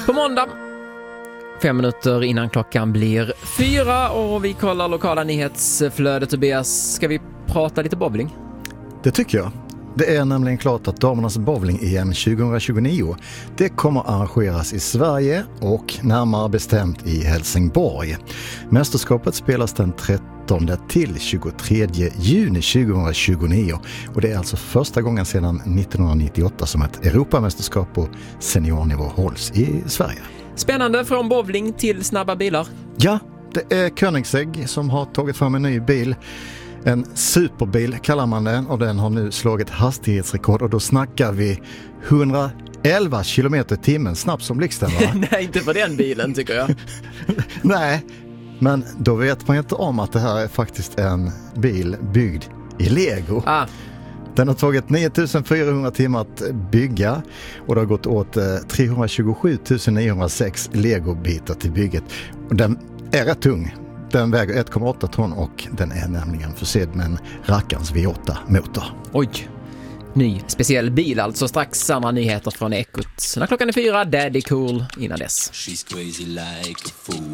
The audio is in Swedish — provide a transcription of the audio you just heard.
På måndag, 5 minuter innan klockan blir 4 och vi kollar lokala nyhetsflödet. Tobias, ska vi prata lite bowling? Det tycker jag. Det är nämligen klart att damernas bowling-EM 2029 det kommer arrangeras i Sverige och närmare bestämt i Helsingborg. Mästerskapet spelas den 13 till 23 juni 2029 och det är alltså första gången sedan 1998 som ett Europamästerskap på seniornivå hålls i Sverige. Spännande, från bowling till snabba bilar. Ja, det är Koenigsegg som har tagit fram en ny bil. En superbil kallar man den och den har nu slagit hastighetsrekord och då snackar vi 111 km/h snabbt som blixten, va? Nej, inte för den bilen tycker jag. Nej, men då vet man inte om att det här är faktiskt en bil byggd i Lego. Den har tagit 9400 timmar att bygga och det har gått åt 327 906 Lego-bitar till bygget. Och den är rätt tung. Den väger 1,8 ton och den är nämligen försedd med en rackarns V8-motor. Oj, ny speciell bil alltså. Strax andra nyheter från Ekot. När klockan är 4, Daddy Cool innan dess. She's crazy like a fool.